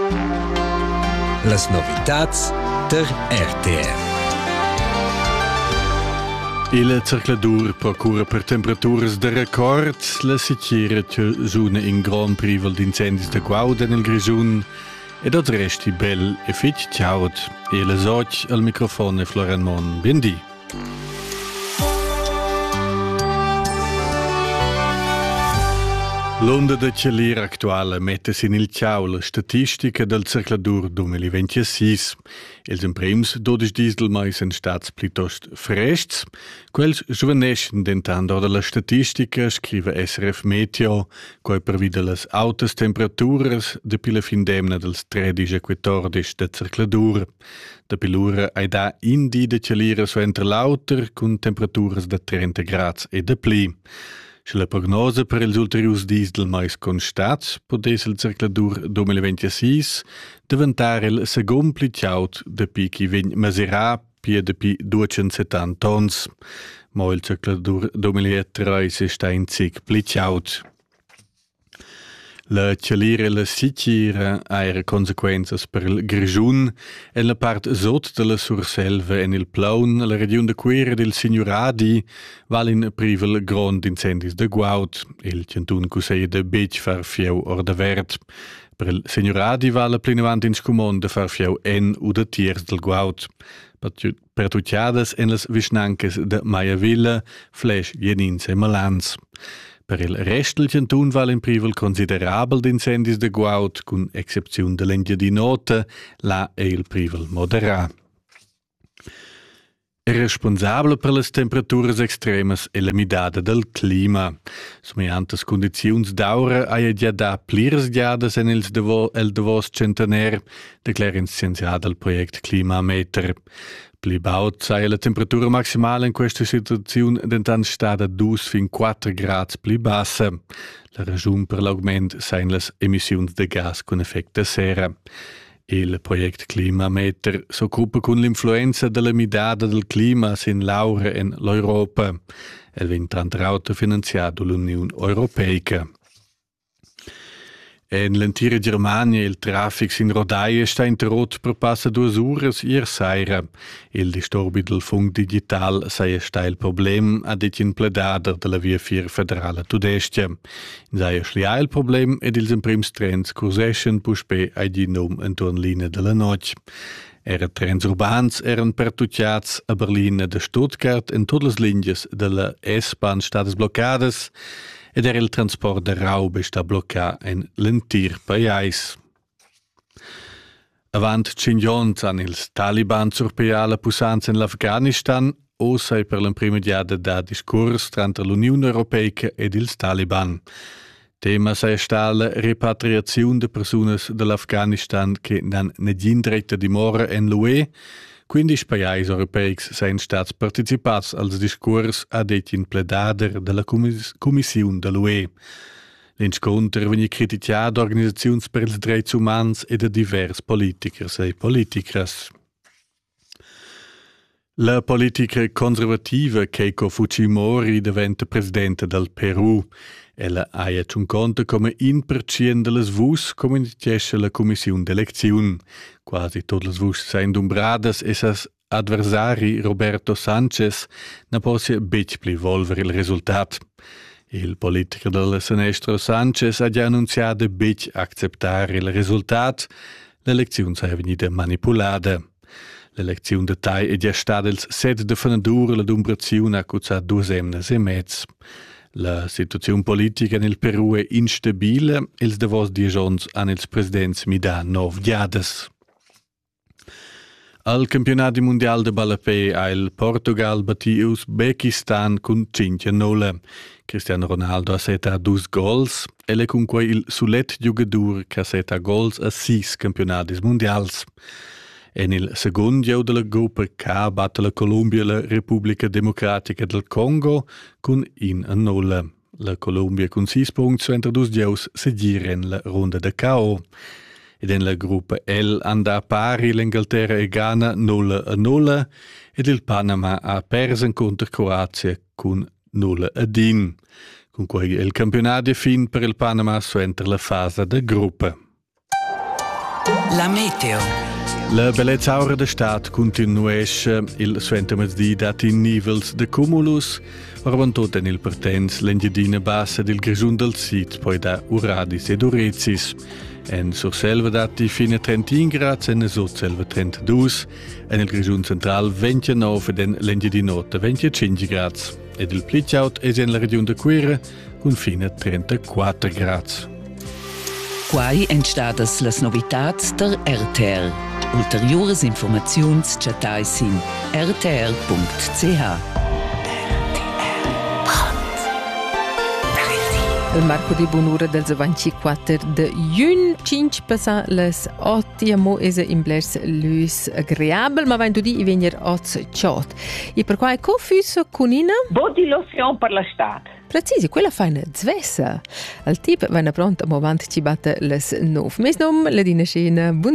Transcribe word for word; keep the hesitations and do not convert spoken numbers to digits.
Las novitats der R T R. Il cercladur procura per temperaturas de record, la sicchiera che giuna in gran privel d'incendis de guauda nel Grigiun ed od resti bel e fitg ciaud e la soc al microfono Florian Mon. Bendi. L'onda de celir actuala mettes in il ciao la statistica del cercladur duemilaventisei. Els emprems dodici dis del mai sen stats plitost frests. Quels giovanescen dentando da la statistica, scrive S R F Meteo, coi previde las altas temperaturas depi la fin d'emna dels tredici e quattordici de cercladur. Da pilura ai da indi de celira suenter lauter con temperaturas de trenta grads e de pli. Se la prognose per els ulteriors dis del mais constats podes il cercladur duemilaventisei diventar il segon pli ciaut depi chi vegn mesurà pia depi duecentosettanta tons. Ma il cercladur duemilatredici sta in zig pli ciaut. La celira e la sicchiera ha consequenze per il Grigiun e la part sot de la Surselva en il Plaun, la regione de Quera del Signoradi, val in privel grand incendis de guaud, il centun cusei de bec far fieu or de verd. Per il Signoradi val la plinavant in scumon de far fieu en u de tiers del guaud. Per tucciadas en las visnanques de Maiavilla, Flesch, Jenins e Malans. Per il rest del centun val in privel considerabel d'incendis de guaud, con excepziun de l'Engia di Nota, là è il privel moderà. È responsabile per las temperaturas extremas e la midada del clima. Somiantas condiziuns d'aura haia già da pliras giadas en els devo, el devos centener, declara in scienziat del project Climameter. Pli baut sei la temperatura maximale in questa situazione dentan stada due fin quattro gradi pli bassa. La ragione per l'augment seien las emissioni de gas con effetto serra. Il project Climameter s'occupa con l'influenza della midada del clima sin laura in l'Europa. El vien trantrauta finanziato l'Unione Europeica. En l'entira Germania il traffic in rodaia sta interrotto per passa due uras ier saira. Il disturbi del funk digital sei sta il problem ad et in pledader della via vier federale tudestia. In sei schlia il problem ed ils imprims trends curseschen puspe ai di nom intorn linea della noc. Era trens urbans eran pertucciats a Berlin e de Stuttgart in tutte le linee della S-Bahn state bloccades ed era il transport de raube sta blocca in l'entir paiais. Avant cingions an ils Taliban surpea la pusanza in l'Afghanistan, o sei per l'imprima diada da discurs tra l'Unione Europeica ed ils Taliban. Tema sei sta la repatriazione de personas dell'Afghanistan che nan negin dretta dimora en l'U E, quindi paesi europeics seien stats participats als discurs ad et in pledader della Commissione dell'U E. L'inscontr vegni criticat d'organisaziuns per ils drets umans e de divers politikers e politikras. La politica conservativa Keiko Fujimori diventa presidente del Perù. Ella ha un conto come un per cento delle vus come dice la commissione d'elezione. Quasi tutte le vus seien dumbradas e sas adversari Roberto Sanchez ne possia bec pli volver il risultat. Il politico del Senestro Sanchez ha già annunciato bec acceptare il risultat. L'elezione sei venuta manipolata. L'elezione de Tai è già stata il sette de fanadura la dumbrazione a cuzzà due semnes e mezz. La situazione politica nel Perù è instabile e ils davos diejons han ils presidents mi da nov diades. Al campionato mondiale de ballapé ha il Portugal batti Uzbekistan con cinque a nolla. Cristiano Ronaldo ha seta due gols e le con quei il sulet giocatore che ha seta gols a sis campionati mondials. E nel secondo gioco della Gruppa K batte la Colombia la Repubblica Democratica del Congo con un a nolla. La Colombia con sei punti su entre due giochi si gira in la ronda da K O. Ed in la Gruppa L anda a pari l'Inghilterra e Ghana nolla a nolla ed il Panama ha perso contro Croazia con nolla a din. Con cui il campionato è fin per il Panama su entre la fase da Gruppa. La meteo. La bellezza aura da stat continuesce il suentamazdi dati in nivels de cumulus, orvantot en il pertens l'engedina bassa del grigiun del sit, poi da uradis ed urezis. En sur selva dati fino a trentuno gradi, en sot selva trentadue, en il grigiun central ventinove ed en l'engedinota venticinque gradi. Ed il plitjaut es en la regione de Quera, con fino a trentaquattro gradi. Quai entstadas las novitats der R T R. Ulteriores informaziuns chatais in r t r punct c h. Il marco di buon'ora del ventiquattro de jun, cinque passa les otti, mo esa in blers lus agreabel, ma vendu di i venir ots ciot. E per quai confus cunina? Bodi lozione per la stat. Precisi, quella fa una zvessa. Al tip va pronta, mo vant ci batte les nov. Mes nom, la dina scena,